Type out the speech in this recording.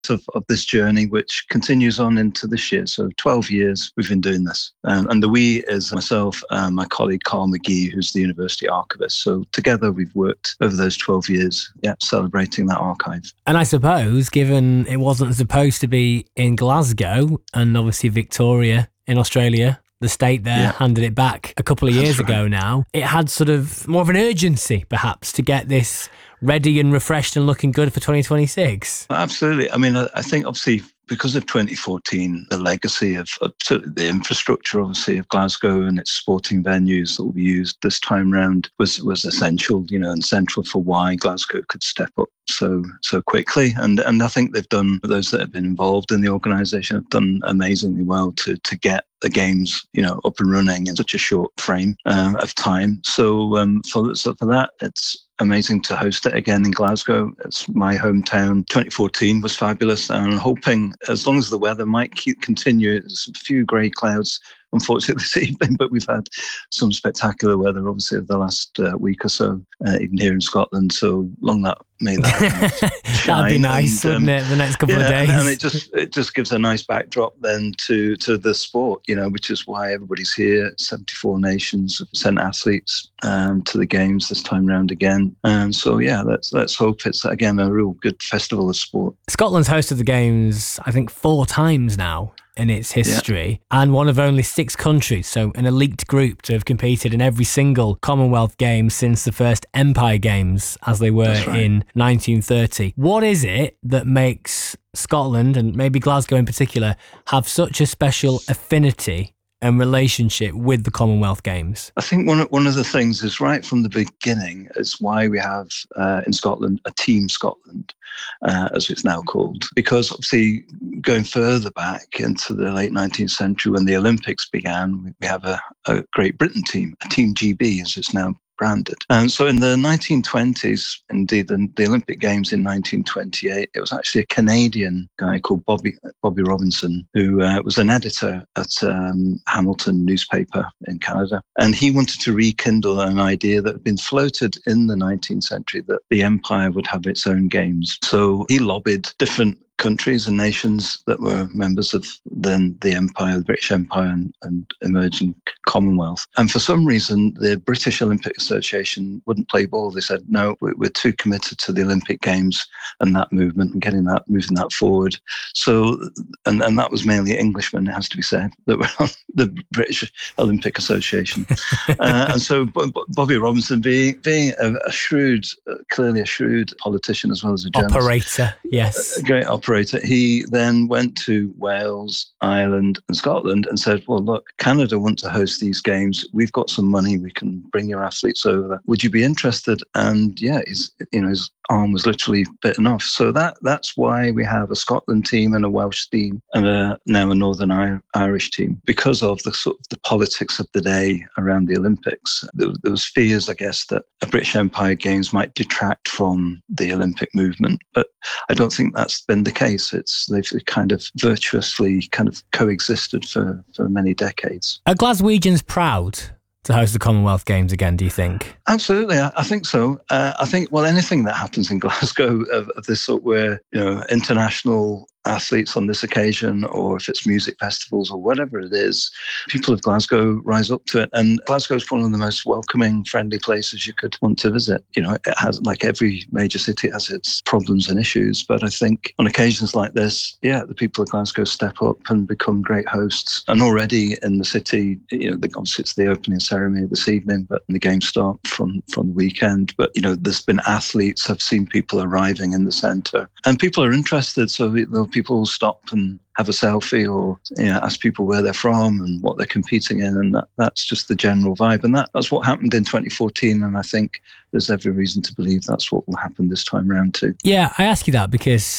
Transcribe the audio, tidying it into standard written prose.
of this journey, which continues on into this year. So 12 years we've been doing this. And the we is myself and my colleague Carl McGee, who's the university archivist. So together we've worked over those 12 years, celebrating that archive. And I suppose, given it wasn't supposed to be in Glasgow and obviously Victoria in Australia, the state there handed it back a couple of years ago now, it had sort of more of an urgency perhaps to get this ready and refreshed and looking good for 2026. Absolutely. I mean, I think obviously because of 2014, the legacy of the infrastructure, obviously, of Glasgow and its sporting venues that will be used this time round was essential, and central for why Glasgow could step up so quickly. And I think they've done, those that have been involved in the organisation have done amazingly well to get the games, up and running in such a short frame of time. So for that, it's amazing to host it again in Glasgow. It's my hometown. 2014 was fabulous, and I'm hoping, as long as the weather might continue, there's a few grey clouds, unfortunately, this evening, but we've had some spectacular weather, obviously, over the last week or so, even here in Scotland. So long that may that shine. That'd be nice, wouldn't it? The next couple of days, and it just gives a nice backdrop then to the sport, which is why everybody's here. 74 nations have sent athletes to the games this time round again. So let's hope it's again a real good festival of sport. Scotland's hosted the games, I think, 4 times now in its history, and one of only 6 countries, so an elite group, to have competed in every single Commonwealth Games since the first Empire Games, as they were in 1930. What is it that makes Scotland, and maybe Glasgow in particular, have such a special affinity and relationship with the Commonwealth Games? I think one of the things is right from the beginning is why we have in Scotland a Team Scotland, as it's now called, because obviously going further back into the late 19th century when the Olympics began, we have a Great Britain team, a Team GB as it's now branded. And so in the 1920s, indeed the Olympic Games in 1928, it was actually a Canadian guy called Bobby Robinson, who was an editor at Hamilton newspaper in Canada. And he wanted to rekindle an idea that had been floated in the 19th century that the empire would have its own games. So he lobbied different countries and nations that were members of then the Empire, the British Empire and emerging Commonwealth. And for some reason, the British Olympic Association wouldn't play ball. They said, no, we're too committed to the Olympic Games and that movement and moving that forward. So, and that was mainly Englishmen, it has to be said, that were on the British Olympic Association. And so Bobby Robinson, being a shrewd, clearly a shrewd politician as well as a journalist. Operator, yes. A great operator. He then went to Wales, Ireland and Scotland and said, well, look, Canada want to host these games. We've got some money. We can bring your athletes over. Would you be interested? And his arm was literally bitten off. So that's why we have a Scotland team and a Welsh team and now a Northern Irish team, because of the sort of the politics of the day around the Olympics. There was fears, I guess, that a British Empire Games might detract from the Olympic movement, but I don't think that's been the case. They've kind of virtuously kind of coexisted for many decades. Are Glaswegians proud to host the Commonwealth Games again, do you think? Absolutely, I think so. I think, anything that happens in Glasgow of this sort where, international athletes on this occasion, or if it's music festivals or whatever it is, people of Glasgow rise up to it. And Glasgow is one of the most welcoming, friendly places you could want to visit. It has, like every major city, it has its problems and issues. But I think on occasions like this, the people of Glasgow step up and become great hosts. And already in the city, obviously it's the opening ceremony this evening, but the games start from the weekend. But, there's been athletes, I've seen people arriving in the centre and people are interested. So people will stop and have a selfie or ask people where they're from and what they're competing in, and that's just the general vibe. And that's what happened in 2014, and I think there's every reason to believe that's what will happen this time round too. Yeah, I ask you that because